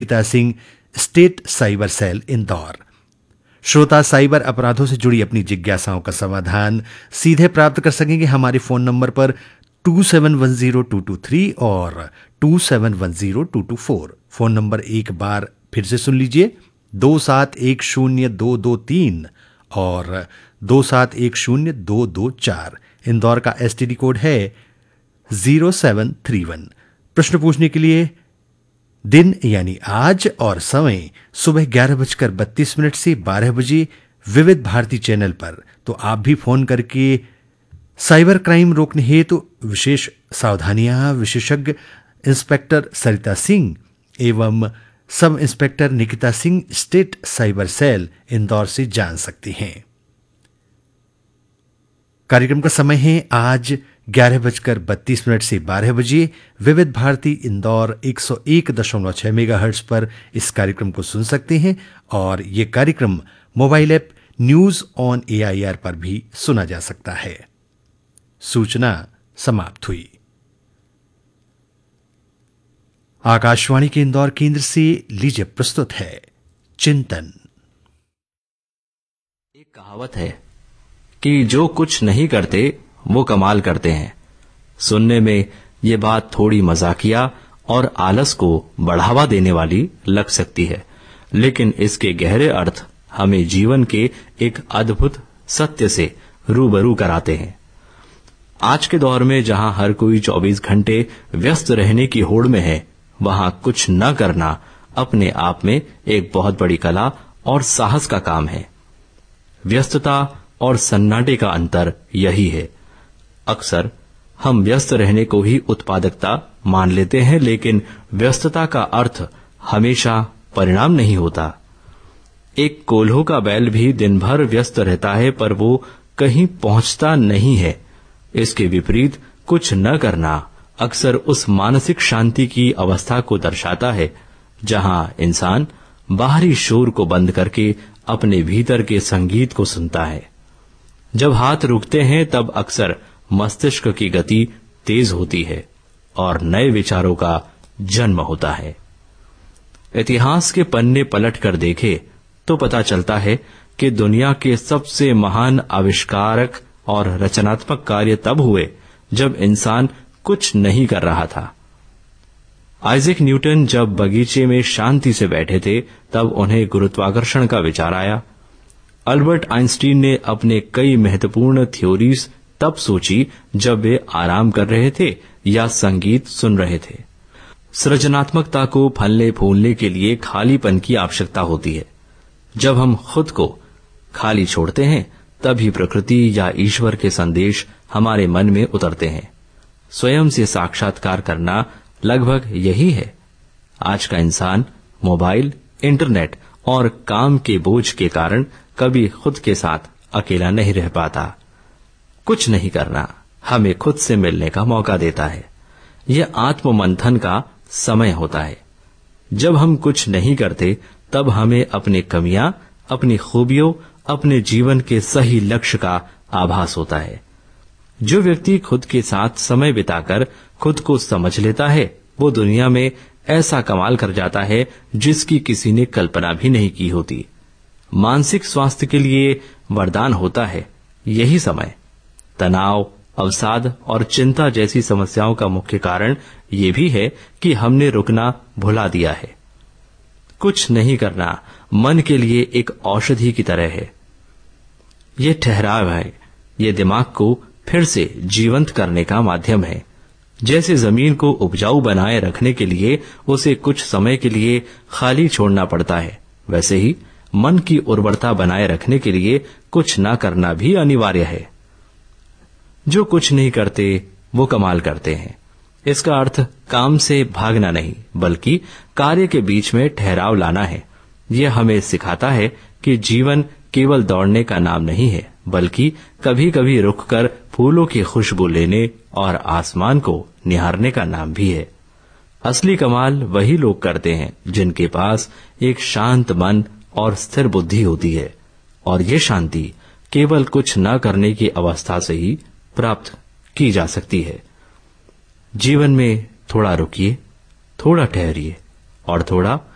Nikita Singh, state cyber cell, Indore. श्रोता cyber अपराधों से जुड़ी अपनी जिज्ञासाओं का समाधान सीधे प्राप्त कर सकेंगे हमारे फोन नंबर पर 2710-223 और 2710-224। फोन नंबर एक बार फिर से सुन लीजिए, 2710-223 और 2710-224। इंदौर का एसटीडी कोड है 0731। प्रश्न पूछने के लिए दिन यानी आज और समय सुबह 11:32 से 12 बजे विविध भारती चैनल पर। तो आप भी फोन करके साइबर क्राइम रोकने हेतु विशेष सावधानियां विशेषज्ञ इंस्पेक्टर सरिता सिंह एवं sub inspector Nikita Singh, state cyber cell, Indore से जान सकते हैं। कार्यक्रम का समय है आज 11:32 से 12 बजे। विविध भारती इंदौर 101.6 मेगाहर्ट्ज पर इस कार्यक्रम को सुन सकते हैं और यह कार्यक्रम mobile app news on AIR पर भी सुना जा सकता है। सूचना समाप्त हुई। आकाशवाणी के इंदौर केंद्र से लीजिए प्रस्तुत है चिंतन। एक कहावत है कि जो कुछ नहीं करते वो कमाल करते हैं। सुनने में ये बात थोड़ी मजाकिया और आलस को बढ़ावा देने वाली लग सकती है, लेकिन इसके गहरे अर्थ हमें जीवन के एक अद्भुत सत्य से रूबरू कराते हैं। आज के दौर में जहां हर कोई 24 घंटे व्यस्त रहने की होड़ में है, वहां कुछ न करना अपने आप में एक बहुत बड़ी कला और साहस का काम है। व्यस्तता और सन्नाटे का अंतर यही है। अक्सर हम व्यस्त रहने को ही उत्पादकता मान लेते हैं, लेकिन व्यस्तता का अर्थ हमेशा परिणाम नहीं होता। एक कोल्हो का बैल भी दिन भर व्यस्त रहता है, पर वो कहीं पहुंचता नहीं है। इसके विपरीत कुछ न करना अक्सर उस मानसिक शांति की अवस्था को दर्शाता है जहां इंसान बाहरी शोर को बंद करके अपने भीतर के संगीत को सुनता है। जब हाथ रुकते हैं तब अक्सर मस्तिष्क की गति तेज होती है और नए विचारों का जन्म होता है। इतिहास के पन्ने पलट कर देखे तो पता चलता है कि दुनिया के सबसे महान आविष्कारक और रचनात्मक कार्य तब हुए जब इंसान कुछ नहीं कर रहा था। आइजैक न्यूटन जब बगीचे में शांति से बैठे थे तब उन्हें गुरुत्वाकर्षण का विचार आया। अल्बर्ट आइंस्टीन ने अपने कई महत्वपूर्ण थ्योरीज तब सोची जब वे आराम कर रहे थे या संगीत सुन रहे थे। सृजनात्मकता को फलने फूलने के लिए खालीपन की आवश्यकता होती है। जब हम खुद को खाली छोड़ते हैं तभी प्रकृति या ईश्वर के संदेश हमारे मन में उतरते हैं। स्वयं से साक्षात्कार करना लगभग यही है। आज का इंसान मोबाइल, इंटरनेट और काम के बोझ के कारण कभी खुद के साथ अकेला नहीं रह पाता। कुछ नहीं करना हमें खुद से मिलने का मौका देता है। यह आत्म मंथन का समय होता है। जब हम कुछ नहीं करते तब हमें अपनी कमियां, अपनी खूबियों, अपने जीवन के सही लक्ष्य का आभास होता है। जो व्यक्ति खुद के साथ समय बिताकर खुद को समझ लेता है वो दुनिया में ऐसा कमाल कर जाता है जिसकी किसी ने कल्पना भी नहीं की होती। मानसिक स्वास्थ्य के लिए वरदान होता है यही समय। तनाव, अवसाद और चिंता जैसी समस्याओं का मुख्य कारण ये भी है कि हमने रुकना भुला दिया है। कुछ नहीं करना मन के लिए एक औषधि की तरह है। ये ठहराव है, ये दिमाग को फिर से जीवंत करने का माध्यम है। जैसे जमीन को उपजाऊ बनाए रखने के लिए उसे कुछ समय के लिए खाली छोड़ना पड़ता है, वैसे ही मन की उर्वरता बनाए रखने के लिए कुछ ना करना भी अनिवार्य है। जो कुछ नहीं करते वो कमाल करते हैं। इसका अर्थ काम से भागना नहीं बल्कि कार्य के बीच में ठहराव लाना है। यह हमें सिखाता है कि जीवन केवल दौड़ने का नाम नहीं है बल्कि कभी कभी रुककर फूलों की खुशबू लेने और आसमान को निहारने का नाम भी है। असली कमाल वही लोग करते हैं जिनके पास एक शांत मन और स्थिर बुद्धि होती है, और ये शांति केवल कुछ न करने की अवस्था से ही प्राप्त की जा सकती है। जीवन में थोड़ा रुकिए, थोड़ा ठहरिए और थोड़ा